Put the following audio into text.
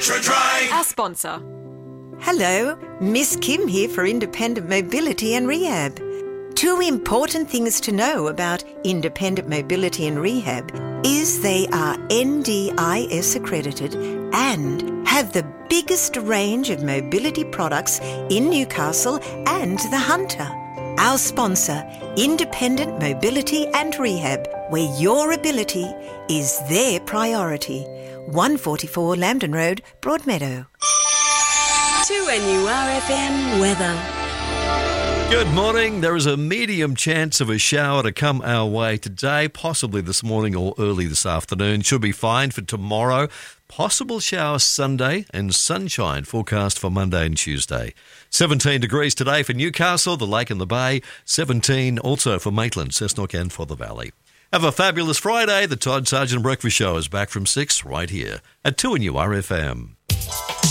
Drive. Our sponsor. Hello, Miss Kim here for Independent Mobility and Rehab. Two important things to know about Independent Mobility and Rehab is they are NDIS accredited and have the biggest range of mobility products in Newcastle and the Hunter. Our sponsor, Independent Mobility and Rehab, where your ability is their priority. 144 Lambton Road, Broadmeadow. 2NURFM weather. Good morning. There is a medium chance of a shower to come our way today, possibly this morning or early this afternoon. Should be fine for tomorrow. Possible shower Sunday and sunshine forecast for Monday and Tuesday. 17 degrees today for Newcastle, the Lake and the Bay. 17 also for Maitland, Cessnock and for the Valley. Have a fabulous Friday. The Todd Sargent Breakfast Show is back from 6 right here at 2NURFM.